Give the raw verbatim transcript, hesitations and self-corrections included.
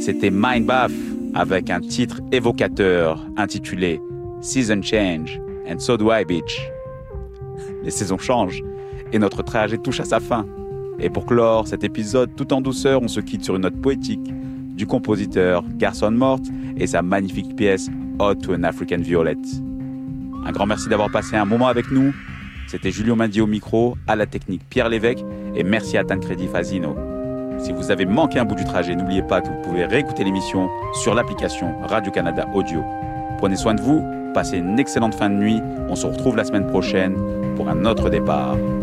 C'était Mindbath avec un titre évocateur intitulé Season Change and So Do I Bitch. Les saisons changent et notre trajet touche à sa fin. Et pour clore cet épisode tout en douceur, on se quitte sur une note poétique du compositeur Garson Mort et sa magnifique pièce Ode to an African Violet. Un grand merci d'avoir passé un moment avec nous. C'était Julien Mendy au micro, à la technique Pierre Lévesque et merci à Tancredi Fazino. Si vous avez manqué un bout du trajet, n'oubliez pas que vous pouvez réécouter l'émission sur l'application Radio-Canada Audio. Prenez soin de vous, passez une excellente fin de nuit. On se retrouve la semaine prochaine pour un autre départ.